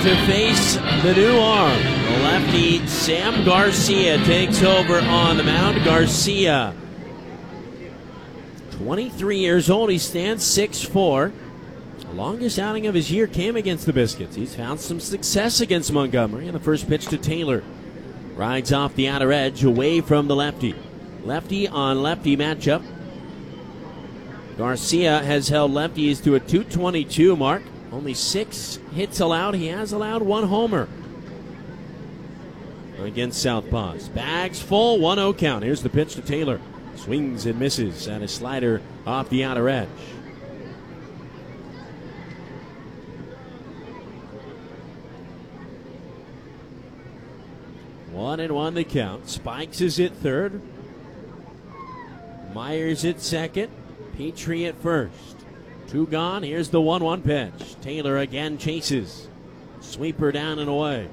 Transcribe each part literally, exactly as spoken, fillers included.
to face the new arm. The lefty Sam Garcia takes over on the mound. Garcia, twenty-three years old. He stands six foot four. The longest outing of his year came against the Biscuits. He's found some success against Montgomery. And the first pitch to Taylor. Rides off the outer edge away from the lefty. Lefty on lefty matchup. Garcia has held lefties to a two twenty-two mark. Only six hits allowed. He has allowed one homer against Southpaws. Bags full, one oh count. Here's the pitch to Taylor. Swings and misses, and a slider off the outer edge. One and one the count. Spikes is at third. Myers at second. Petrie at first. Two gone. Here's the one one pitch. Taylor again chases. Sweeper down and away.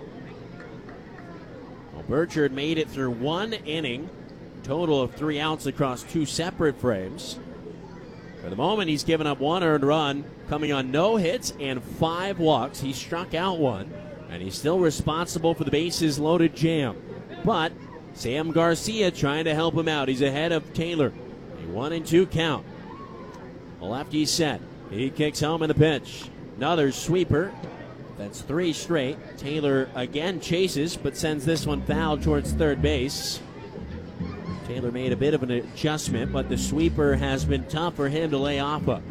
Well, Burchard made it through one inning. Total of three outs across two separate frames. For the moment, he's given up one earned run, coming on no hits and five walks. He struck out one, and he's still responsible for the bases loaded jam. But Sam Garcia trying to help him out. He's ahead of Taylor. A one and two count. The lefty set. He kicks home in the pitch. Another sweeper. That's three straight. Taylor again chases, but sends this one foul towards third base. Taylor made a bit of an adjustment, but the sweeper has been tough for him to lay off of.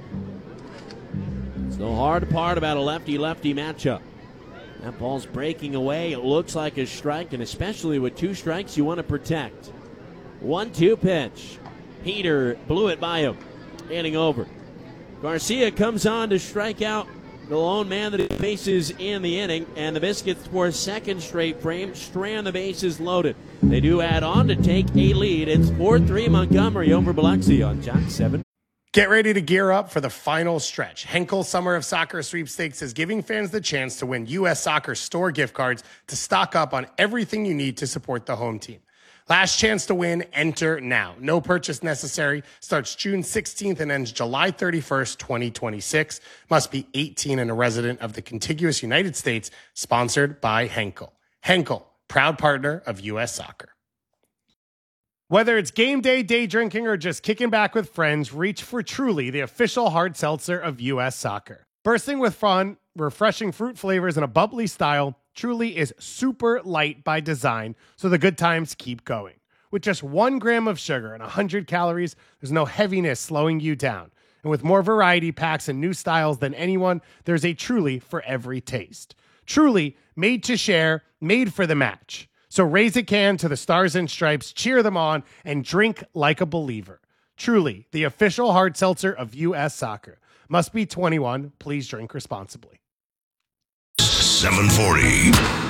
It's the hard part about a lefty-lefty matchup. That ball's breaking away. It looks like a strike, and especially with two strikes, you want to protect. one two pitch. Peter blew it by him. Standing over. Garcia comes on to strike out the lone man that he faces in the inning, and the Biscuits for a second straight frame strand the bases loaded. They do add on to take a lead. It's four three Montgomery over Biloxi on Jack seven. Get ready to gear up for the final stretch. Henkel Summer of Soccer Sweepstakes is giving fans the chance to win U S Soccer store gift cards to stock up on everything you need to support the home team. Last chance to win, enter now. No purchase necessary. Starts June sixteenth and ends July thirty-first, twenty twenty-six. Must be eighteen and a resident of the contiguous United States. Sponsored by Henkel. Henkel, proud partner of U S Soccer. Whether it's game day, day drinking, or just kicking back with friends, reach for Truly, the official hard seltzer of U S Soccer. Bursting with fun, refreshing fruit flavors, and a bubbly style, Truly is super light by design, so the good times keep going. With just one gram of sugar and one hundred calories, there's no heaviness slowing you down. And with more variety packs and new styles than anyone, there's a Truly for every taste. Truly, made to share, made for the match. So raise a can to the Stars and Stripes, cheer them on, and drink like a believer. Truly, the official hard seltzer of U S Soccer. Must be twenty-one. Please drink responsibly. seven forty.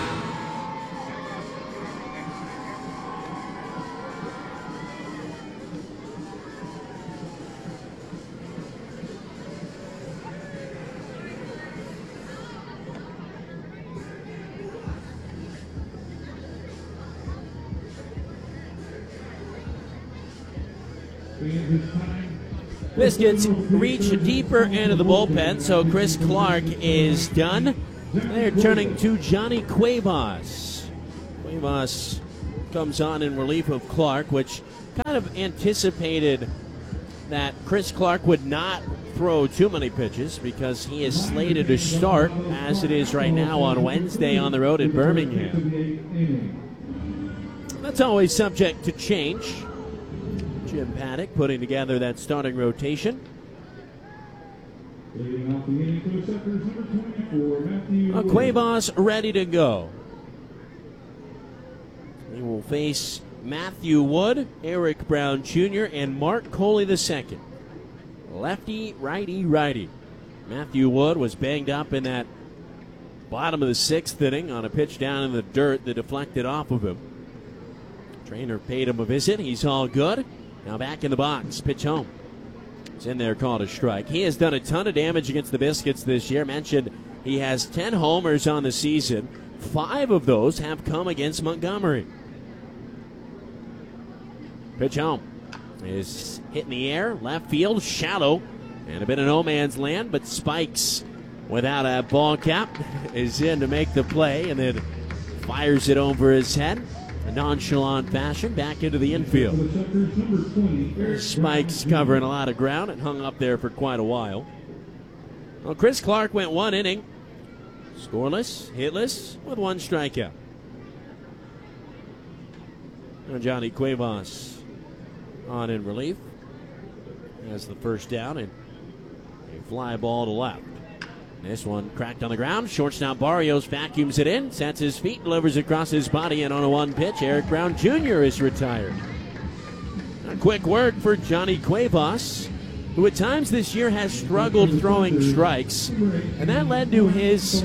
Biscuits reach deeper into the bullpen, so Chris Clark is done. They're turning to Johnny Cuevas. Cuevas comes on in relief of Clark, which kind of anticipated that Chris Clark would not throw too many pitches because he is slated to start, as it is right now, on Wednesday on the road at Birmingham. That's always subject to change. Jim Paddock putting together that starting rotation. Uh, Cuevas ready to go. He will face Matthew Wood, Eric Brown Junior, and Mark Coley the second. Lefty, righty, righty. Matthew Wood was banged up in that bottom of the sixth inning on a pitch down in the dirt that deflected off of him. Trainer paid him a visit. He's all good. Now back in the box. Pitch home. It's in there, called a strike. He has done a ton of damage against the Biscuits this year. Mentioned he has ten homers on the season. Five of those have come against Montgomery. Pitch home. Is hit in the air. Left field. Shallow. And a bit of no man's land, but spikes without a ball cap is in to make the play and then fires it over his head. A nonchalant fashion back into the infield. Spikes covering a lot of ground and hung up there for quite a while. Well, Chris Clark went one inning, scoreless, hitless, with one strikeout. And Johnny Cuevas on in relief has the first down and a fly ball to left. This one cracked on the ground. Shortstop Barrios vacuums it in, sets his feet, delivers across his body, and on a one pitch, Eric Brown Junior is retired. A quick work for Johnny Cuevas, who at times this year has struggled throwing strikes, and that led to his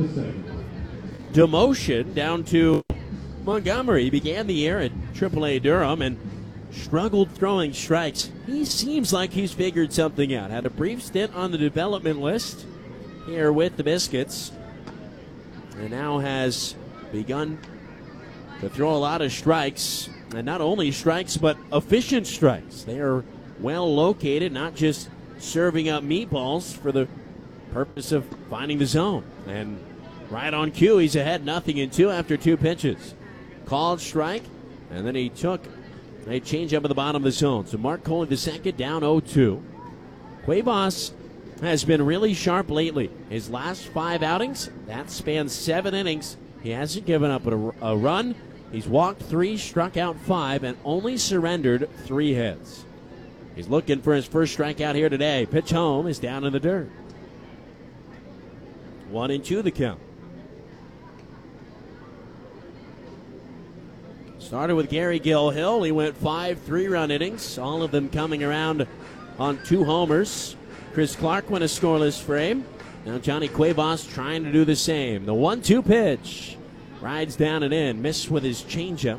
demotion down to Montgomery. He began the year at triple A Durham and struggled throwing strikes. He seems like he's figured something out. Had a brief stint on the development list here with the Biscuits, and now has begun to throw a lot of strikes, and not only strikes but efficient strikes. They are well located, not just serving up meatballs for the purpose of finding the zone. And right on cue, he's ahead nothing in two after two pitches. Called strike, and then he took a change up at the bottom of the zone. So Mark Coley the second, down oh two. Cuevas has been really sharp lately. His last five outings, that spans seven innings. He hasn't given up a, a run. He's walked three, struck out five, and only surrendered three hits. He's looking for his first strikeout here today. Pitch home is down in the dirt. One and two the count. Started with Gary Gilhill. He went five three-run innings, all of them coming around on two homers. Chris Clark went a scoreless frame. Now Johnny Cuevas trying to do the same. The one two pitch. Rides down and in. Missed with his changeup.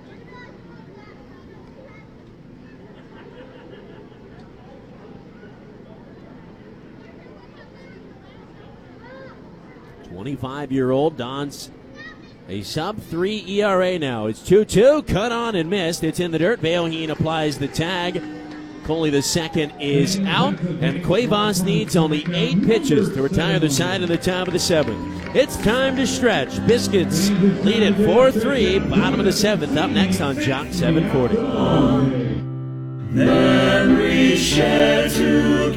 twenty-five-year-old dons a sub three E R A now. It's two two. Cut on and missed. It's in the dirt. Valheen applies the tag. Coley the second is out, and Cuevas needs only eight pitches to retire the side in the top of the seventh. It's time to stretch. Biscuits lead at four three, bottom of the seventh. Up next on Jock seven forty. Then we share together,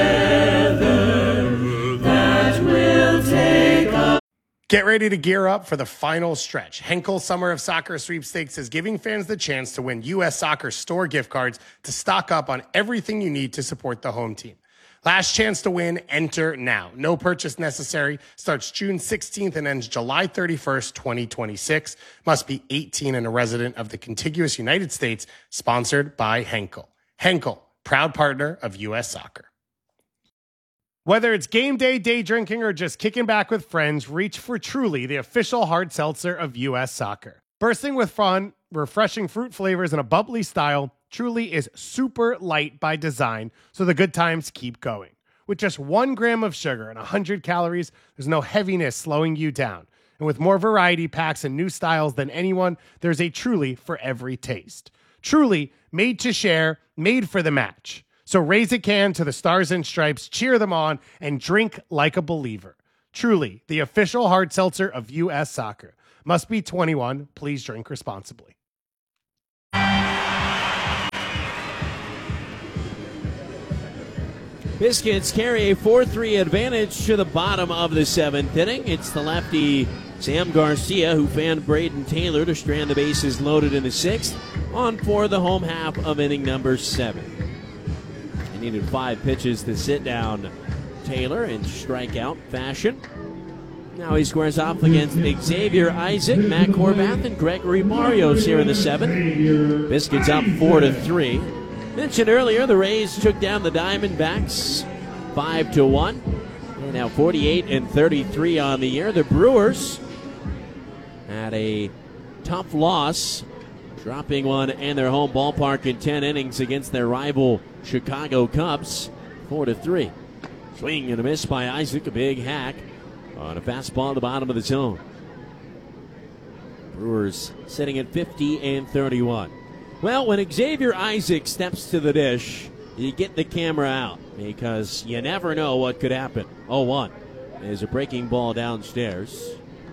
that will take us. Get ready to gear up for the final stretch. Henkel Summer of Soccer Sweepstakes is giving fans the chance to win U S Soccer store gift cards to stock up on everything you need to support the home team. Last chance to win, enter now. No purchase necessary. Starts June sixteenth and ends July thirty-first, twenty twenty-six. Must be eighteen and a resident of the contiguous United States. Sponsored by Henkel. Henkel, proud partner of U S Soccer. Whether it's game day, day drinking, or just kicking back with friends, reach for Truly, the official hard seltzer of U S Soccer. Bursting with fun, refreshing fruit flavors, and a bubbly style, Truly is super light by design, so the good times keep going. With just one gram of sugar and one hundred calories, there's no heaviness slowing you down. And with more variety packs and new styles than anyone, there's a Truly for every taste. Truly, made to share, made for the match. So raise a can to the Stars and Stripes, cheer them on, and drink like a believer. Truly, the official hard seltzer of U S Soccer. Must be twenty-one. Please drink responsibly. Biscuits carry a four three advantage to the bottom of the seventh inning. It's the lefty Sam Garcia who fanned Braden Taylor to strand the bases loaded in the sixth on for the home half of inning number seven. He needed five pitches to sit down Taylor in strikeout fashion. Now he squares off against Xavier Isaac, Matt Horvath, and Gregory Barrios here in the seventh. Biscuits up four to three. Mentioned earlier, the Rays took down the Diamondbacks five to one. They're now forty-eight and thirty-three on the year. The Brewers had a tough loss, dropping one in their home ballpark in ten innings against their rival Chicago Cubs, four to three. Swing and a miss by Isaac, a big hack on a fastball at the bottom of the zone. Brewers sitting at fifty and thirty-one. Well, when Xavier Isaac steps to the dish, you get the camera out because you never know what could happen. oh one. is a breaking ball downstairs.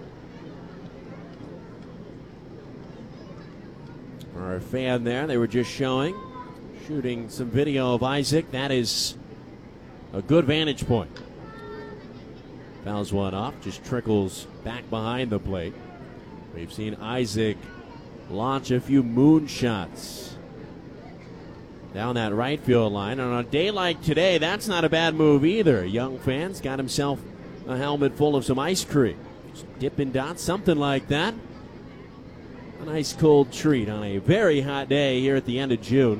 For our fan there, they were just showing, shooting some video of Isaac. That is a good vantage point. Fouls one off, just trickles back behind the plate. We've seen Isaac launch a few moonshots down that right field line. And on a day like today, that's not a bad move either. Young fan's got himself a helmet full of some ice cream. Some Dippin' Dots, something like that. A nice cold treat on a very hot day here at the end of June.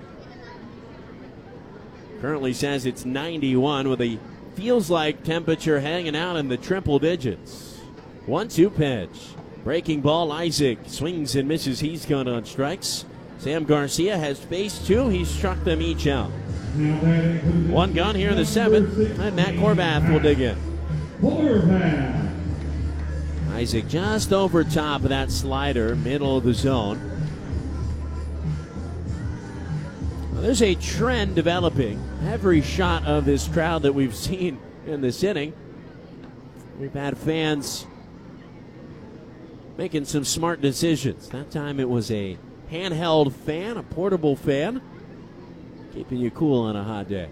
Currently says it's ninety-one with a feels like temperature hanging out in the triple digits. one two pitch. Breaking ball, Isaac swings and misses. He's gone on strikes. Sam Garcia has faced two. He's struck them each out. One gone here in the seventh, and Matt Corbath will dig in. Isaac just over top of that slider, middle of the zone. Well, there's a trend developing. Every shot of this crowd that we've seen in this inning, we've had fans making some smart decisions. That time it was a handheld fan, a portable fan, keeping you cool on a hot day.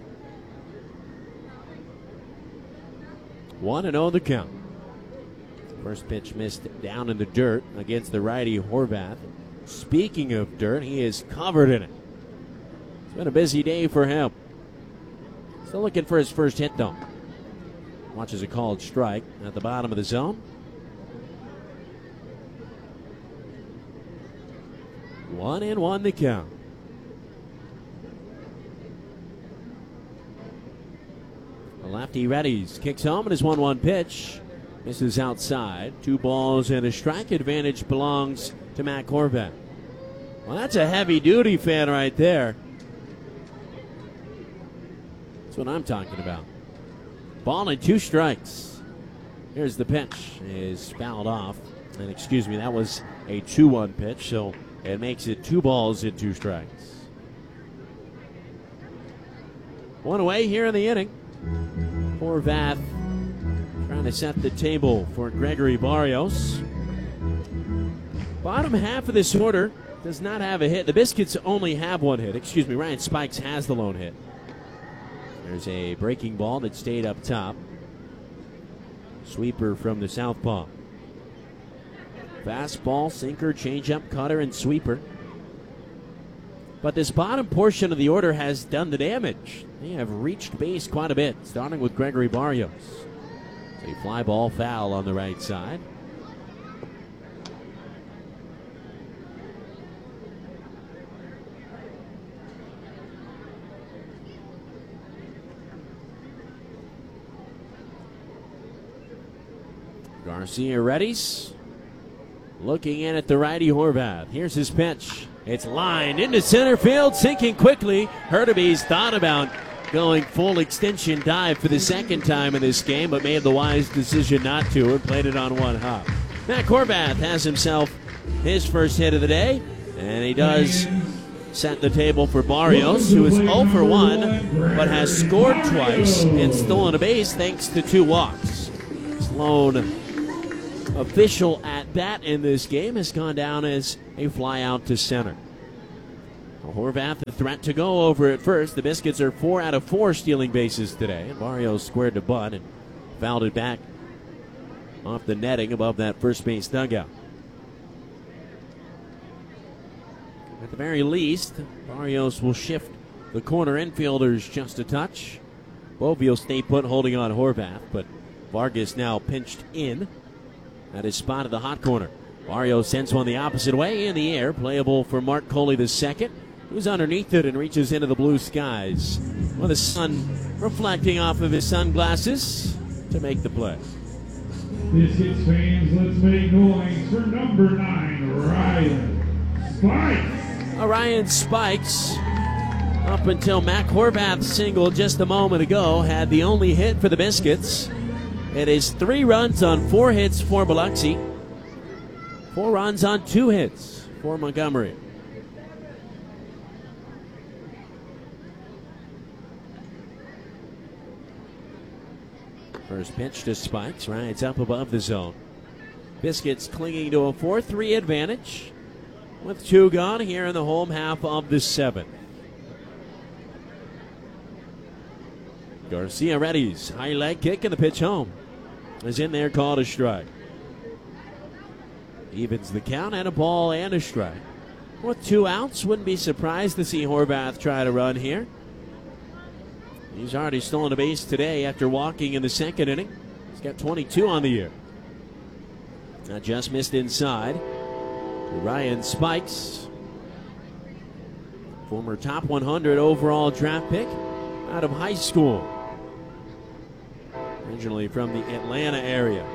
one and oh the count. First pitch missed down in the dirt against the righty Horvath. Speaking of dirt, he is covered in it. It's been a busy day for him. Still looking for his first hit, though. Watches a called strike at the bottom of the zone. One and one the count. The lefty readies, kicks home, and his one one pitch misses outside. Two balls and a strike. Advantage belongs to Matt Corbat. Well, that's a heavy-duty fan right there. That's what I'm talking about. Ball and two strikes. Here's the pitch. Is fouled off. And excuse me, that was a two one pitch, so it makes it two balls and two strikes. One away here in the inning. Horvath trying to set the table for Gregory Barrios. Bottom half of this order does not have a hit. The Biscuits only have one hit. Excuse me, Ryan Spikes has the lone hit. There's a breaking ball that stayed up top. Sweeper from the southpaw. Fastball, sinker, changeup, cutter, and sweeper. But this bottom portion of the order has done the damage. They have reached base quite a bit, starting with Gregory Barrios. It's a fly ball foul on the right side. Garcia readies. Looking in at the righty Horvath. Here's his pitch. It's lined into center field, sinking quickly. Hurtubise thought about going full extension dive for the second time in this game, but made the wise decision not to and played it on one hop. Matt Corbath has himself his first hit of the day, and he does set the table for Barrios, who is oh for one, but has scored twice and stolen a base thanks to two walks. Sloan, official at bat in this game, has gone down as a fly out to center. Horvath, the threat to go over at first. The Biscuits are four out of four stealing bases today. And Barrios squared to bunt and fouled it back off the netting above that first base dugout. At the very least, Barrios will shift the corner infielders just a touch. Bovio stay put holding on Horvath, but Vargas now pinched in at his spot at the hot corner. Barrios sends one the opposite way in the air, playable for Mark Coley the second, who's underneath it and reaches into the blue skies with the sun reflecting off of his sunglasses to make the play. Biscuits fans, let's make noise for number nine, Ryan Spikes. Ryan Spikes, up until Matt Horvath's single just a moment ago, had the only hit for the Biscuits. It is three runs on four hits for Biloxi. Four runs on two hits for Montgomery. First pitch to Spikes, rides up above the zone. Biscuits clinging to a four three advantage with two gone here in the home half of the seventh. Garcia readies. High leg kick and the pitch home is in there, called a strike. Evens the count and a ball and a strike. With two outs, wouldn't be surprised to see Horvath try to run here. He's already stolen a base today after walking in the second inning. He's got twenty-two on the year. Now just missed inside. Ryan Spikes, former top one hundred overall draft pick out of high school. Originally from the Atlanta area.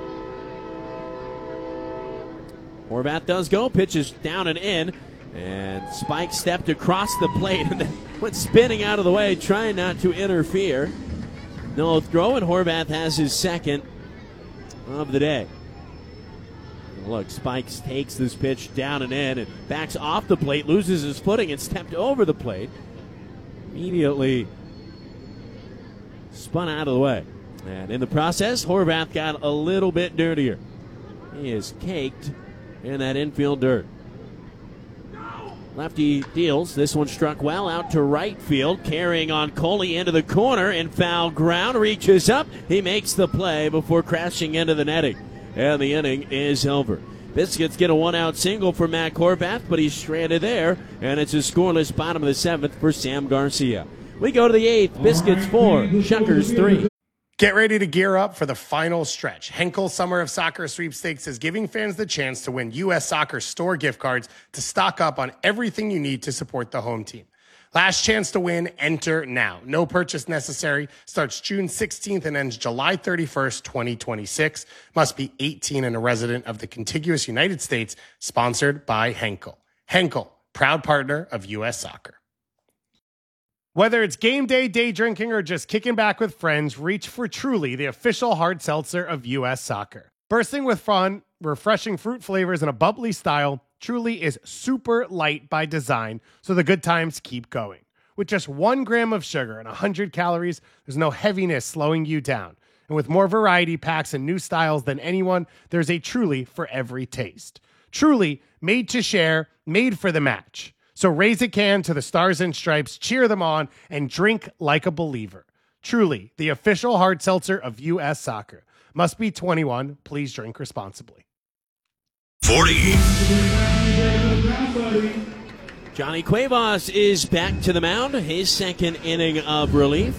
Horvath does go, pitches down and in, and Spike stepped across the plate and then went spinning out of the way, trying not to interfere. No throw, and Horvath has his second of the day. And look, Spikes takes this pitch down and in and backs off the plate, loses his footing, and stepped over the plate. Immediately spun out of the way. And in the process, Horvath got a little bit dirtier. He is caked in that infield dirt. Lefty deals. This one struck well out to right field, carrying on Coley into the corner and foul ground. Reaches up. He makes the play before crashing into the netting. And the inning is over. Biscuits get a one-out single for Matt Horvath, but he's stranded there, and it's a scoreless bottom of the seventh for Sam Garcia. We go to the eighth. Biscuits four, Shuckers three. Get ready to gear up for the final stretch. Henkel Summer of Soccer Sweepstakes is giving fans the chance to win U S Soccer store gift cards to stock up on everything you need to support the home team. Last chance to win, enter now. No purchase necessary. Starts June sixteenth and ends July thirty-first, twenty twenty-six. Must be eighteen and a resident of the contiguous United States. Sponsored by Henkel. Henkel, proud partner of U S Soccer. Whether it's game day, day drinking, or just kicking back with friends, reach for Truly, the official hard seltzer of U S Soccer. Bursting with fun, refreshing fruit flavors, and a bubbly style, Truly is super light by design, so the good times keep going. With just one gram of sugar and one hundred calories, there's no heaviness slowing you down. And with more variety packs and new styles than anyone, there's a Truly for every taste. Truly, made to share, made for the match. So raise a can to the Stars and Stripes, cheer them on, and drink like a believer. Truly, the official hard seltzer of U S Soccer. Must be twenty-one. Please drink responsibly. forty. Johnny Cuevas is back to the mound, his second inning of relief.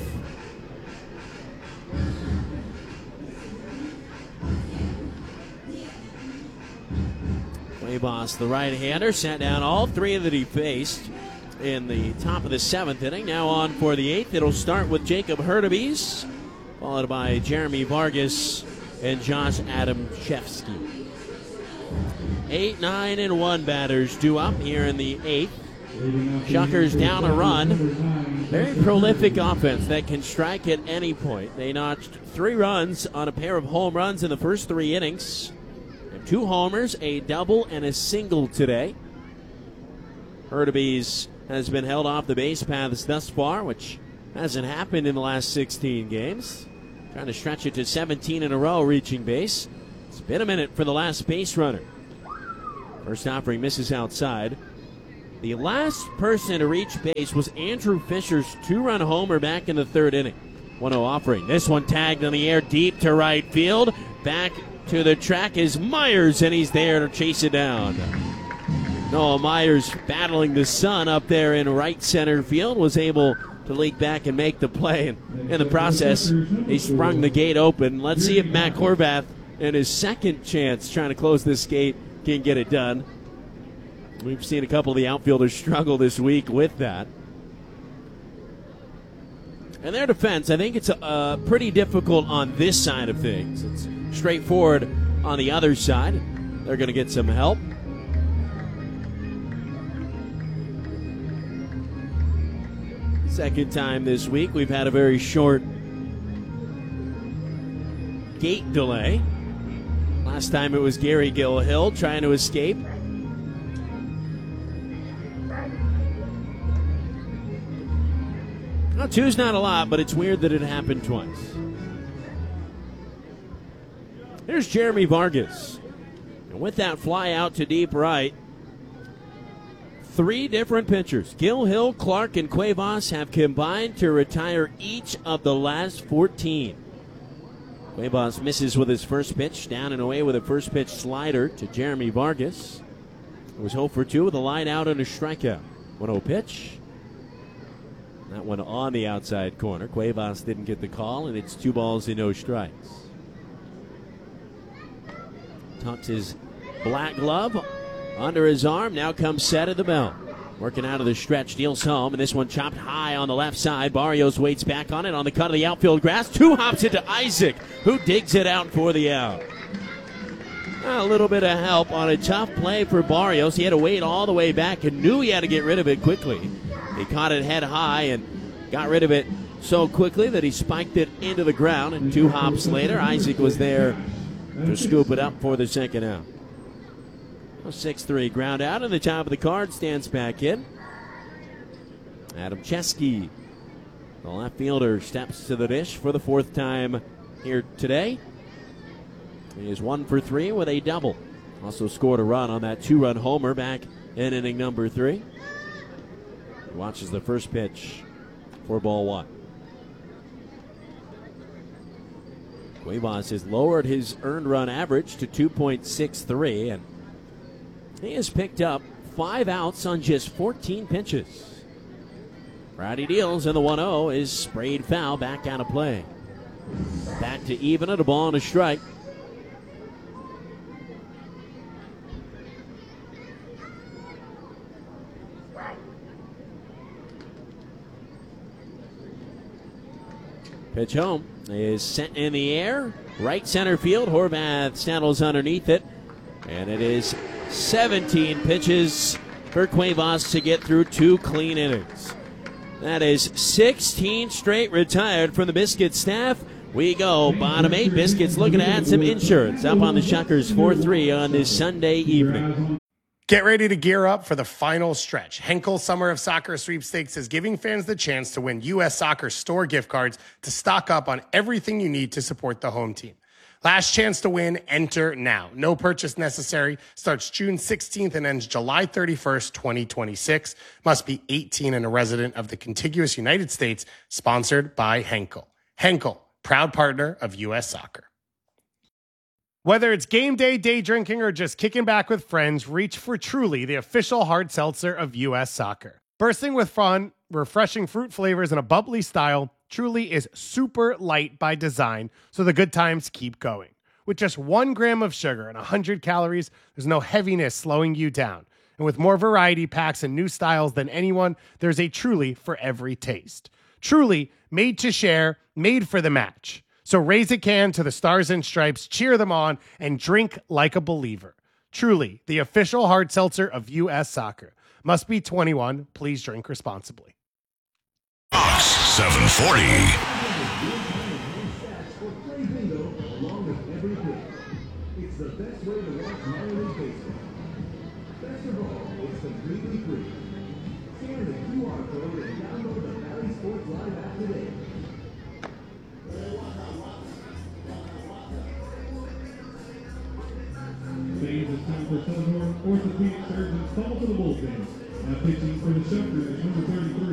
Cuevas, the right-hander, sat down all three that he faced in the top of the seventh inning. Now on for the eighth. It'll start with Jacob Hurtubise, followed by Jeremy Vargas and Josh Adamchevsky. Eight, nine, and one batters due up here in the eighth. Shuckers down a run. Very prolific offense that can strike at any point. They notched three runs on a pair of home runs in the first three innings. Two homers, a double, and a single today. Hurtubise has been held off the base paths thus far, which hasn't happened in the last sixteen games. Trying to stretch it to seventeen in a row, reaching base. It's been a minute for the last base runner. First offering misses outside. The last person to reach base was Andrew Fisher's two-run homer back in the third inning. one oh offering. This one tagged on the air deep to right field. Back to the track is Myers, and he's there to chase it down. Noah Myers, battling the sun up there in right center field, was able to leak back and make the play. And in the process, he sprung the gate open. Let's see if Matt Horvath, in his second chance trying to close this gate, can get it done. We've seen a couple of the outfielders struggle this week with that. And their defense, I think it's uh, pretty difficult on this side of things. It's straightforward on the other side. They're going to get some help. Second time this week, we've had a very short gate delay. Last time it was Gary Gilhill trying to escape. Well, two's not a lot, but it's weird that it happened twice. Here's Jeremy Vargas. And with that fly out to deep right, three different pitchers, Gil, Hill, Clark, and Cuevas, have combined to retire each of the last fourteen. Cuevas misses with his first pitch, down and away with a first pitch slider to Jeremy Vargas. It was oh for two with a line out and a strikeout. one oh pitch. That one on the outside corner. Cuevas didn't get the call, and it's two balls and no strikes. Tucks his black glove under his arm. Now comes set at the bell. Working out of the stretch, deals home, and this one chopped high on the left side. Barrios waits back on it on the cut of the outfield grass. Two hops into Isaac, who digs it out for the out. A little bit of help on a tough play for Barrios. He had to wait all the way back and knew he had to get rid of it quickly. He caught it head high and got rid of it so quickly that he spiked it into the ground, and two hops later, Isaac was there to scoop it up for the second out. six three ground out, and the top of the card stands back in. Adam Chesky, the left fielder, steps to the dish for the fourth time here today. He is one for three with a double. Also scored a run on that two-run homer back in inning number three. He watches the first pitch for ball one. Cuevas has lowered his earned run average to two point six three, and he has picked up five outs on just fourteen pitches. Friday deals, and the one oh is sprayed foul, back out of play. Back to even at a ball and a strike. Pitch home is sent in the air. Right center field. Horvath saddles underneath it. And it is seventeen pitches for Cuevas to get through two clean innings. That is sixteen straight retired from the Biscuit staff. We go bottom eight. Biscuits looking to add some insurance up on the Shockers four three on this Sunday evening. Get ready to gear up for the final stretch. Henkel Summer of Soccer Sweepstakes is giving fans the chance to win U S Soccer store gift cards to stock up on everything you need to support the home team. Last chance to win, enter now. No purchase necessary. Starts June sixteenth and ends July thirty-first, twenty twenty-six. Must be eighteen and a resident of the contiguous United States. Sponsored by Henkel. Henkel, proud partner of U S Soccer. Whether it's game day, day drinking, or just kicking back with friends, reach for Truly, the official hard seltzer of U S Soccer. Bursting with fun, refreshing fruit flavors, and a bubbly style, Truly is super light by design, so the good times keep going. With just one gram of sugar and one hundred calories, there's no heaviness slowing you down. And with more variety packs and new styles than anyone, there's a Truly for every taste. Truly, made to share, made for the match. So raise a can to the Stars and Stripes, cheer them on, and drink like a believer. Truly, the official hard seltzer of U S Soccer. Must be twenty-one. Please drink responsibly. Fox seven forty. It's the best way to watch minor league baseball. Best of all, it's completely free. Scan the Q R code and download the Valley Sports Live app today. Phase is time for Southern Orthopedic Surgeons. Call to the bullpen. Now pitching for the Shockers, number thirty-three.